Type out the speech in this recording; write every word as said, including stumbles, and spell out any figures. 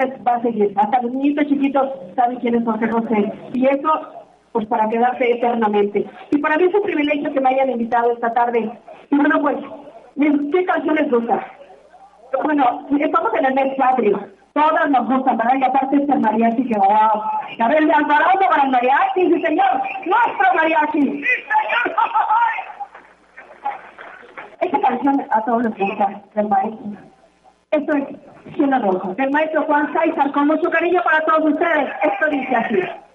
va a seguir. Hasta los niñitos chiquitos saben quién es José José. Y eso, pues para quedarse eternamente. Y para mí es un privilegio que me hayan invitado esta tarde. Y bueno, pues, ¿qué canciones gustan? Bueno, estamos en el mes patrio. Todas nos gustan, ¿verdad? Y aparte este mariachi que wow. A ver, el aplauso para el mariachi, sí señor. Nuestro mariachi. Sí señor. Esta canción a todos les gusta, del maestro. Esto es Cielo Rojo, del maestro Juan César, con mucho cariño para todos ustedes. Esto dice así.